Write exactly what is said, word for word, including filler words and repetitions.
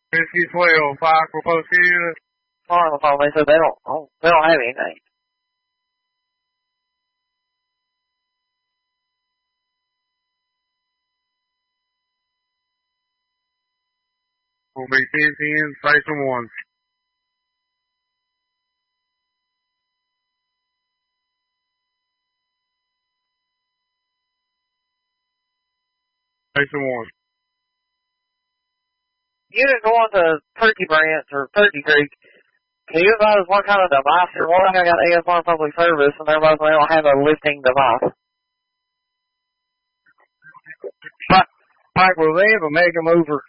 Whiskey twelve, Pike will post unit. On the phone, they said they don't, oh, they don't have anything. Will be ten ten, station one. Station one. Unit going to Turkey Branch or Turkey Creek. Can you advise what kind of device you're wanting? I got A S R Public Service, and everybody's they don't have a lifting device. Pike, Pike, will they ever make a mover?